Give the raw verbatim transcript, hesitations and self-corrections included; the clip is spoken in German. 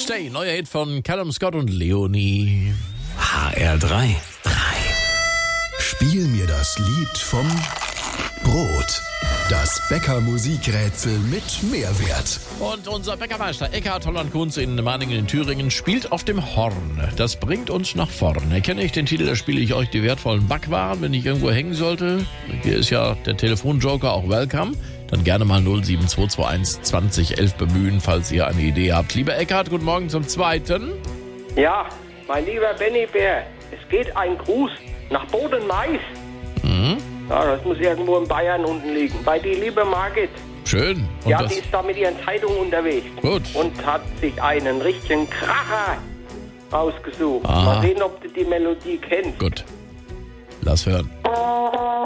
Stay, neuer Hit von Callum Scott und Leonie. H R drei. Spiel mir das Lied vom Brot. Das Bäcker-Musikrätsel mit Mehrwert. Und unser Bäckermeister Eckhard Holland-Kunz in Maningen in Thüringen spielt auf dem Horn. Das bringt uns nach vorne. Kenne ich den Titel, da spiele ich euch die wertvollen Backwaren, wenn ich irgendwo hängen sollte. Hier ist ja der Telefonjoker auch welcome. Dann gerne mal null sieben zwei zwei eins zwanzig elf bemühen, falls ihr eine Idee habt. Lieber Eckhard, guten Morgen zum Zweiten. Ja, mein lieber Benny Bär, es geht ein Gruß nach Boden-Mais. Mhm. Ja, das muss irgendwo in Bayern unten liegen. Bei die liebe Margit. Schön. Und ja, das? die ist da mit ihren Zeitungen unterwegs. Gut. Und hat sich einen richtigen Kracher ausgesucht. Aha. Mal sehen, ob du die Melodie kennst. Gut. Lass hören.